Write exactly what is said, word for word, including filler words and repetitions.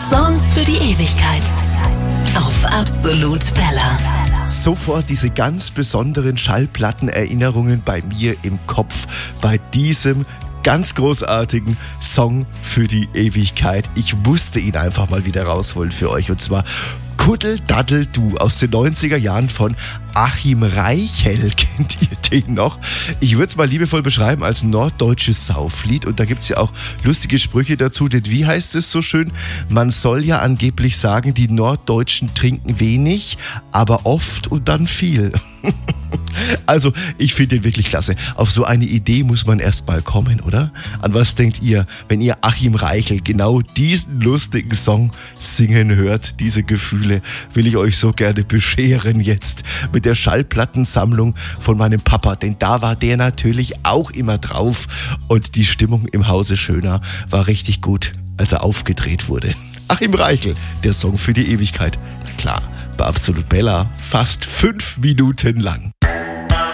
Songs für die Ewigkeit. Auf Absolut Bella. Sofort diese ganz besonderen Schallplattenerinnerungen bei mir im Kopf bei diesem ganz großartigen Song für die Ewigkeit. Ich musste ihn einfach mal wieder rausholen für euch, und zwar Kuddel Daddel Du aus den neunziger Jahren von Achim Reichel. Kennt ihr den noch? Ich würde es mal liebevoll beschreiben als norddeutsches Sauflied, und da gibt es ja auch lustige Sprüche dazu, denn wie heißt es so schön? Man soll ja angeblich sagen, die Norddeutschen trinken wenig, aber oft und dann viel. Also, ich finde den wirklich klasse. Auf so eine Idee muss man erst mal kommen, oder? An was denkt ihr, wenn ihr Achim Reichel genau diesen lustigen Song singen hört? Diese Gefühle will ich euch so gerne bescheren jetzt mit der Schallplattensammlung von meinem Papa, denn da war der natürlich auch immer drauf, und die Stimmung im Hause Schöner war richtig gut, als er aufgedreht wurde. Achim Reichel, der Song für die Ewigkeit. Na klar, bei Absolut Bella fast fünf Minuten lang.